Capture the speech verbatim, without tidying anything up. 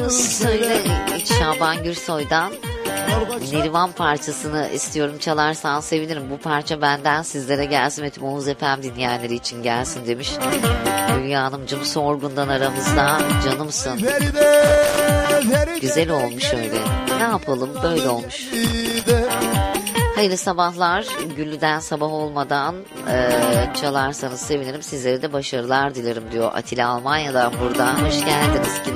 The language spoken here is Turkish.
söyle. Şaban Gürsoy'dan Neriman parçasını istiyorum, çalarsan sevinirim. Bu parça benden sizlere gelsin ve tüm Oğuz F M dinleyenleri için gelsin demiş. Hülya Hanımcığım Sorgun'dan aramızda, canımsın. Güzel olmuş öyle. Ne yapalım, böyle olmuş. Hayırlı sabahlar. Güllü'den sabah olmadan e, çalarsanız sevinirim. Sizlere de başarılar dilerim diyor Atilla Almanya'dan burada. Hoş geldiniz.